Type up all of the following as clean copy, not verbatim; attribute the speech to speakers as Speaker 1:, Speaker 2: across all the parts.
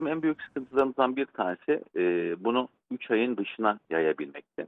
Speaker 1: Bizim en büyük sıkıntılarımızdan bir tanesi bunu 3 ayın dışına yayabilmekti.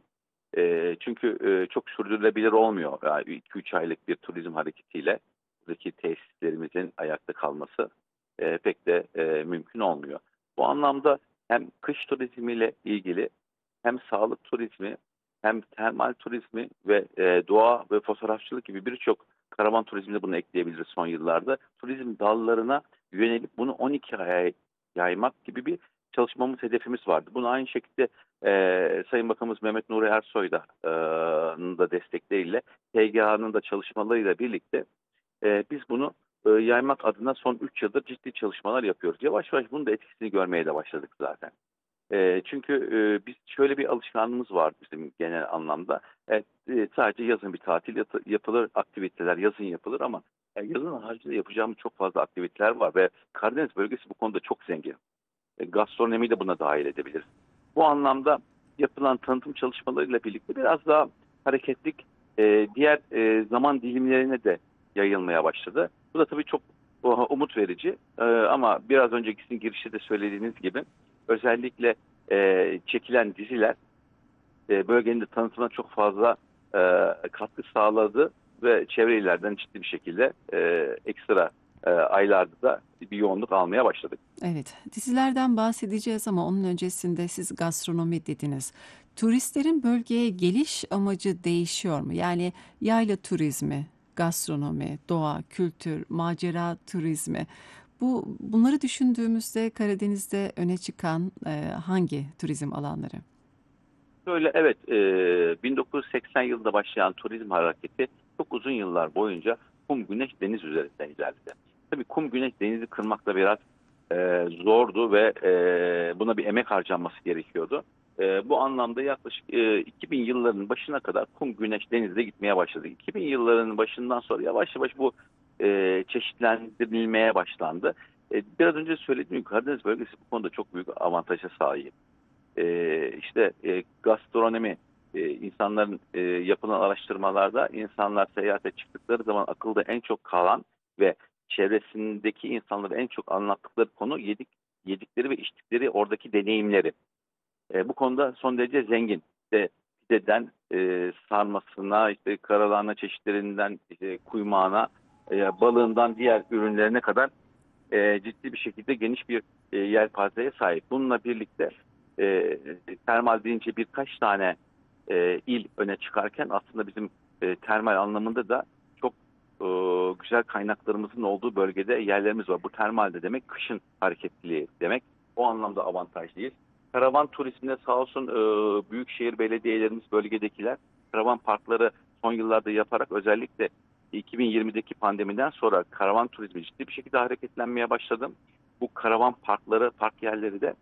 Speaker 1: Çünkü çok sürdürülebilir olmuyor. Yani 2-3 aylık bir turizm hareketiyle buradaki tesislerimizin ayakta kalması pek de mümkün olmuyor. Bu anlamda hem kış turizmiyle ilgili hem sağlık turizmi hem termal turizmi ve doğa ve fotoğrafçılık gibi birçok karavan turizmini bunu ekleyebiliriz son yıllarda. Turizm dallarına yönelip bunu 12 aya yaymak gibi bir çalışmamız, hedefimiz vardı. Bunu aynı şekilde Sayın Bakanımız Mehmet Nuri Ersoy da da destekleriyle, TGA'nın da çalışmalarıyla birlikte biz bunu yaymak adına son 3 yıldır ciddi çalışmalar yapıyoruz. Yavaş yavaş bunun da etkisini görmeye de başladık zaten. Çünkü biz şöyle bir alışkanlığımız var bizim genel anlamda. Evet, sadece yazın bir tatil yapılır, aktiviteler yazın yapılır ama yazın haricinde yapacağımız çok fazla aktiviteler var ve Karadeniz bölgesi bu konuda çok zengin. Gastronomi de buna dahil edebiliriz. Bu anlamda yapılan tanıtım çalışmalarıyla birlikte biraz daha hareketlik diğer zaman dilimlerine de yayılmaya başladı. Bu da tabii çok umut verici. Ama biraz önceki sizin girişte de söylediğiniz gibi özellikle çekilen diziler bölgenin de tanıtımına çok fazla katkı sağladı ve çevre illerden ciddi bir şekilde ekstra aylarda da bir yoğunluk almaya başladık.
Speaker 2: Evet, dizilerden bahsedeceğiz ama onun öncesinde siz gastronomi dediniz. Turistlerin bölgeye geliş amacı değişiyor mu? Yani yayla turizmi, gastronomi, doğa, kültür, macera turizmi. Bunları düşündüğümüzde Karadeniz'de öne çıkan hangi turizm alanları?
Speaker 1: Böyle evet, 1980 yılında başlayan turizm hareketi çok uzun yıllar boyunca kum, güneş, deniz üzerinden ilerledi. Tabii kum, güneş, denizi kırmakla biraz zordu ve buna bir emek harcanması gerekiyordu. Bu anlamda yaklaşık 2000 yılların başına kadar kum, güneş, denizde gitmeye başladı. 2000 yılların başından sonra yavaş yavaş bu çeşitlendirilmeye başlandı. Biraz önce söylediğim gibi Karadeniz bölgesi bu konuda çok büyük avantaja sahip. İşte gastronomi, insanların yapılan araştırmalarda insanlar seyahate çıktıkları zaman akılda en çok kalan ve çevresindeki insanları en çok anlattıkları konu yedikleri ve içtikleri oradaki deneyimleri. Bu konuda son derece zengin. İşte pideden sarmasına, işte karalahana çeşitlerinden işte kuymağına, balığından diğer ürünlerine kadar ciddi bir şekilde geniş bir yelpazeye sahip. Bununla birlikte e, termal deyince birkaç tane il öne çıkarken aslında bizim termal anlamında da çok e, güzel kaynaklarımızın olduğu bölgede yerlerimiz var. Bu termal de demek kışın hareketliliği demek. O anlamda avantajlıyız. Karavan turizmine sağ olsun büyükşehir belediyelerimiz, bölgedekiler karavan parkları son yıllarda yaparak özellikle 2020'deki pandemiden sonra karavan turizmi ciddi bir şekilde hareketlenmeye başladı. Bu karavan parkları, park yerleri de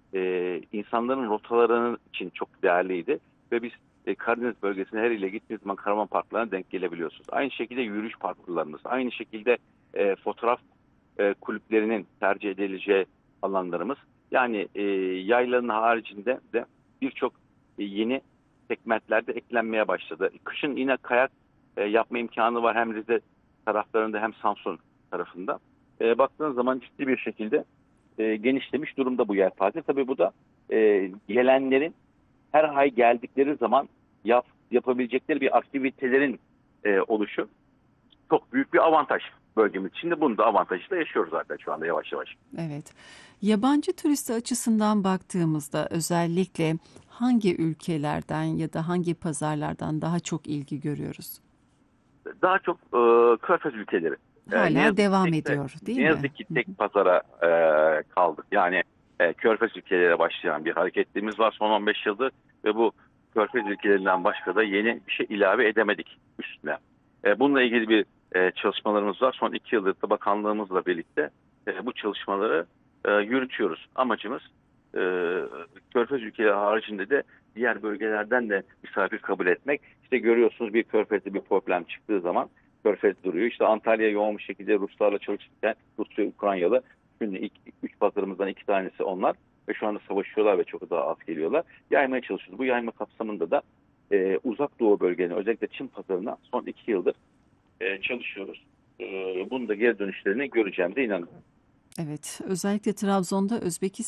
Speaker 1: insanların rotalarının için çok değerliydi. Ve biz Karadeniz bölgesine her ile gittiğiniz zaman karavan parklarına denk gelebiliyorsunuz. Aynı şekilde yürüyüş parkurlarımız, aynı şekilde fotoğraf kulüplerinin tercih edileceği alanlarımız. Yani yaylanın haricinde de birçok yeni segmentler de eklenmeye başladı. Kışın yine kayak yapma imkanı var hem Rize taraflarında hem Samsun tarafında. Baktığınız zaman ciddi bir şekilde genişlemiş durumda bu yelpaze. Tabii bu da gelenlerin her ay geldikleri zaman yapabilecekleri bir aktivitelerin oluşu çok büyük bir avantaj bölgemiz. Şimdi bunu da avantajıyla yaşıyoruz zaten şu anda yavaş yavaş.
Speaker 2: Evet. Yabancı turist açısından baktığımızda özellikle hangi ülkelerden ya da hangi pazarlardan daha çok ilgi görüyoruz?
Speaker 1: Daha çok Körfez ülkeleri. Ne
Speaker 2: Hala
Speaker 1: yazık ki
Speaker 2: devam ediyor, değil
Speaker 1: ne
Speaker 2: mi?
Speaker 1: yazık ki tek pazara kaldık. Yani Körfez ülkelere başlayan bir hareketliğimiz var son 15 yıldır ve bu Körfez ülkelerinden başka da yeni bir şey ilave edemedik üstüne. Bununla ilgili bir çalışmalarımız var. Son 2 yıldır da bakanlığımızla birlikte bu çalışmaları yürütüyoruz. Amacımız e, Körfez ülkeleri haricinde de diğer bölgelerden de misafir kabul etmek. İşte görüyorsunuz bir Körfez'de bir problem çıktığı zaman Körfez duruyor. İşte Antalya yoğun bir şekilde Ruslarla çalışırken Rusya, Ukraynalı. Şimdi ilk 3 pazarımızdan 2 tanesi onlar. Ve şu anda savaşıyorlar ve çok daha az geliyorlar. Yaymaya çalışıyoruz. Bu yayma kapsamında da uzak doğu bölgenin özellikle Çin pazarına son 2 yıldır çalışıyoruz. Bunun da geri dönüşlerini göreceğimize inanıyorum.
Speaker 2: Evet, özellikle Trabzon'da Özbekistan